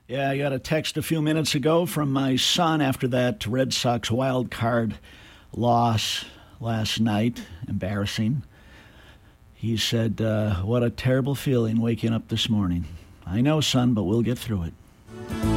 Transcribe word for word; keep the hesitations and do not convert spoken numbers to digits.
Yeah, I got a text a few minutes ago from my son after that Red Sox wild card loss last night. Embarrassing. He said, uh, what a terrible feeling waking up this morning. I know, son, but we'll get through it.